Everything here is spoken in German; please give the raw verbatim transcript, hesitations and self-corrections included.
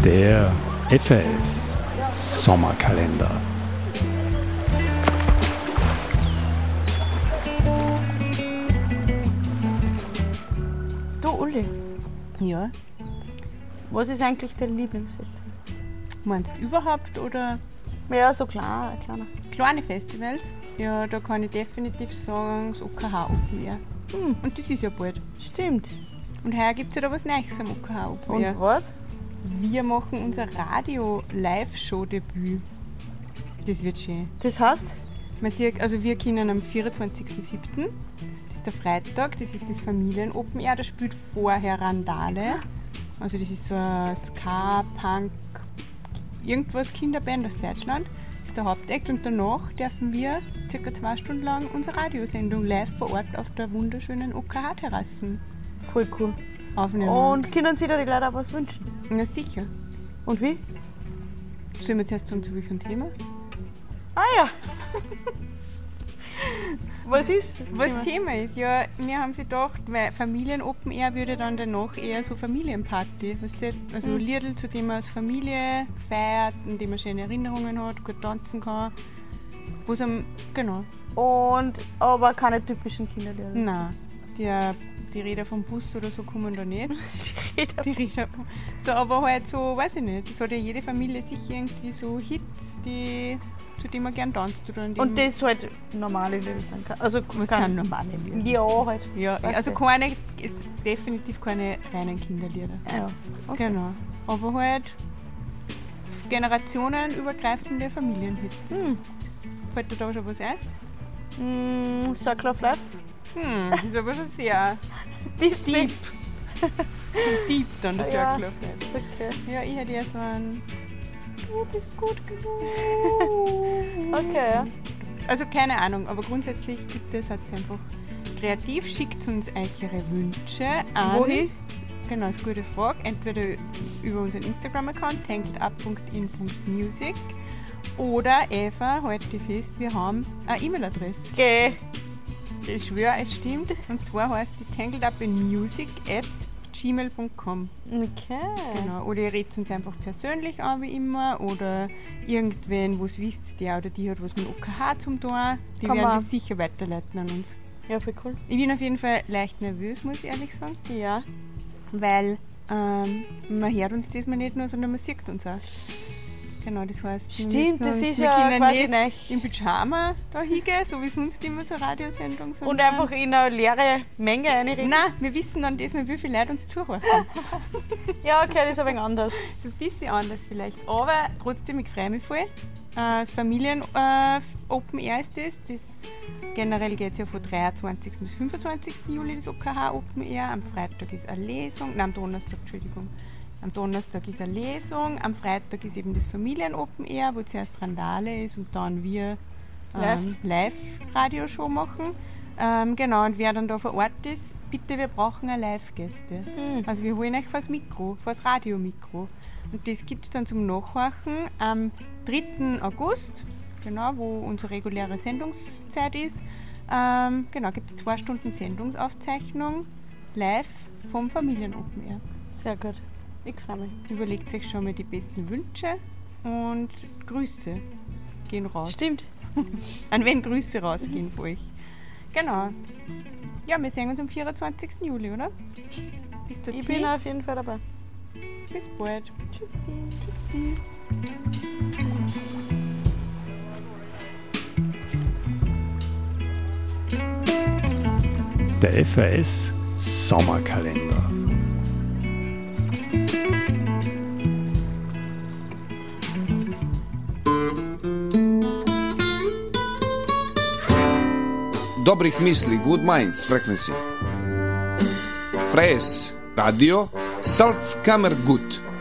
Der F A S Sommerkalender. Du Uli, Ja, was ist eigentlich dein Lieblingsfestival? meinst du überhaupt oder Ja, so klein, kleiner. kleine Festivals? Ja, da kann ich definitiv sagen, das O K H Open Air. Hm. Und das ist ja bald. Stimmt. Und heuer gibt es ja da was Neues am O K H Open Und Air. was? Wir machen unser Radio-Live-Show-Debüt. Das wird schön. Das heißt? Man sieht, also wir können am vierundzwanzigsten siebten Das ist der Freitag, das ist das Familien-Open Air, da spielt vorher Randale. Also das ist so ein Ska, Punk, irgendwas Kinderband aus Deutschland. Das ist der Hauptakt und danach dürfen wir circa zwei Stunden lang unsere Radiosendung live vor Ort auf der wunderschönen O K H-Terrassen Voll cool. aufnehmen. Und können sich da die Leute auch was wünschen? Na sicher. Und wie? Sollen wir zuerst sagen, zu welchem Thema? Ah ja. Was ist das Was Thema? Thema ist, ja, wir haben sich gedacht, weil Familien-Open Air würde dann danach eher so Familienparty. Weißt du, also Mhm. Liedl, zu dem man als Familie feiert, in dem man schöne Erinnerungen hat, gut tanzen kann. Wo's am, genau. Und aber keine typischen Kinderlieder. Nein, die, die Räder vom Bus oder so kommen da nicht. Die Räder vom, so, aber halt so, weiß ich nicht, es hat ja jede Familie sicher irgendwie so Hits, die, zu denen man gern tanzt. Oder in dem, Und das halt normale Lieder sein kann. Also was kann, sind normale Lieder? Ja, halt. Ja, Weißt also du? keine, ist definitiv keine reinen Kinderlieder. Ja. Okay. Genau. Aber halt generationenübergreifende Familienhits. Hm. Fällt dir da schon was ein? Mm, Circle of Life. Hm, das ist aber schon sehr Das deep. Deep dann, das Ja. Circle of Life. Okay. Ja, ich hätte ja so ein Du bist gut genug. Okay, ja. Also keine Ahnung, aber grundsätzlich gibt es halt einfach kreativ. Schickt uns euch eure Wünsche an. Wohin? Genau, ist eine gute Frage. Entweder über unseren Instagram-Account tankedup punkt in punkt music oder Eva, halt die fest, wir haben eine E-Mail-Adresse. Okay. Ich schwöre, es stimmt. Und zwar heißt die tankedupinmusic at gmail punkt com. Okay. Genau. Oder ihr redet uns einfach persönlich an, wie immer. Oder irgendwen, wo es wisst, der oder die hat was mit O K H zum tun. Die Kann werden man. das sicher weiterleiten an uns. Ja, voll cool. Ich bin auf jeden Fall leicht nervös, muss ich ehrlich sagen. Ja. Weil ähm, man hört uns diesmal nicht nur, sondern man sieht uns auch. Genau, das heißt, wir Stimmt, müssen das uns, ist wir ja können quasi nicht neu. im Pyjama da hingehen, so wie sonst immer zur Radiosendung. Und sondern- einfach in eine leere Menge reinreden. Nein, wir wissen dann diesmal, wie viele Leute uns zuhören. Ja, okay, das ist ein wenig anders. Das ist ein bisschen anders vielleicht. Aber trotzdem, ich freue mich voll. Äh, Das Familien-Open Air ist das. das generell geht es ja von dreiundzwanzigsten bis fünfundzwanzigsten Juli das O K H Open Air. Am Freitag ist eine Lesung, nein, am Donnerstag, Entschuldigung. Am Donnerstag ist eine Lesung, am Freitag ist eben das Familien-Open Air, wo zuerst Randale ist und dann wir ähm, Live-Radioshow machen. Ähm, genau, und wer dann da vor Ort ist, bitte, wir brauchen eine Live-Gäste. Mhm. Also wir holen euch vors Mikro, vors Radiomikro. Und das gibt es dann zum Nachhorchen am dritten August, genau, wo unsere reguläre Sendungszeit ist. Ähm, genau, gibt es zwei Stunden Sendungsaufzeichnung live vom Familien-Open Air. Sehr gut. Ich freue mich. Überlegt euch schon mal die besten Wünsche und Grüße gehen raus. Stimmt. An wen Grüße rausgehen von euch. Genau. Ja, wir sehen uns am vierundzwanzigsten Juli, oder? Bis dorthin. Ich bin auf jeden Fall dabei. Bis bald. Tschüssi. Tschüssi. Der F A S Sommerkalender. Dobrih misli, good minds frequency. Fresh radio, Salzkammer gut.